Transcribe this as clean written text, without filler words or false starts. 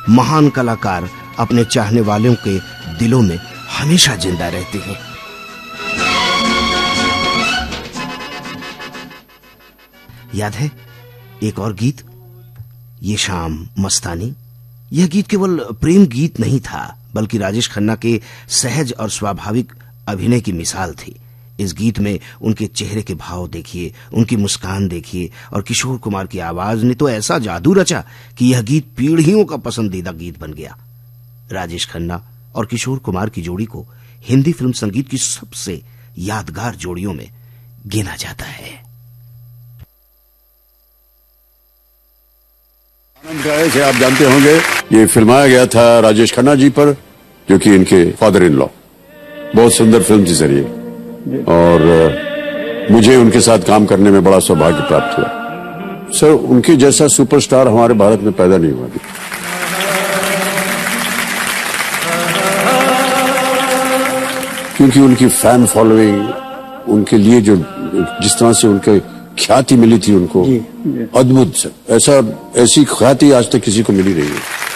महान कलाकार अपने चाहने वालों के दिलों में हमेशा जिंदा रहते हैं। याद है एक और गीत, ये शाम मस्तानी। यह गीत केवल प्रेम गीत नहीं था, बल्कि राजेश खन्ना के सहज और स्वाभाविक अभिनय की मिसाल थी। इस गीत में उनके चेहरे के भाव देखिए, उनकी मुस्कान देखिए, और किशोर कुमार की आवाज ने तो ऐसा जादू रचा कि यह गीत पीढ़ियों का पसंदीदा गीत बन गया। राजेश खन्ना और किशोर कुमार की जोड़ी को हिंदी फिल्म संगीत की सबसे यादगार जोड़ियों में गिना जाता है। आनंद गाय से आप जानते होंगे, ये फिल्माया गया था राजेश खन्ना जी पर, जो कि इनके फादर इन लॉ। बहुत सुंदर फिल्म थी सर ये, और मुझे उनके साथ काम करने में बड़ा सौभाग्य प्राप्त हुआ। सर उनके जैसा सुपरस्टार हमारे भारत में पैदा नहीं हुआ अभी। क्योंकि उनकी फैन फॉलोइंग, उनके लिए जो जिस तरह से उनके ख्याति मिली थी उनको, अद्भुत सर। ऐसी ख्याति आज तक किसी को मिली नहीं है।